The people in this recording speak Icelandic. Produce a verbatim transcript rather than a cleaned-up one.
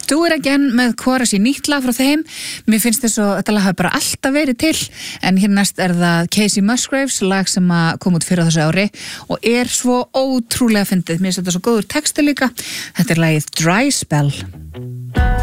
Do It Again með Chorus í nýtt lag frá þeim. Mér finnst þess að þetta lag hafa bara alltaf verið til, en hér næst er það Casey Musgraves, lag sem að kom út fyrir þessu ári og er svo ótrúlega fyndið. Mér finnst þetta svo góður texti líka. Þetta er lagið Dry Spell.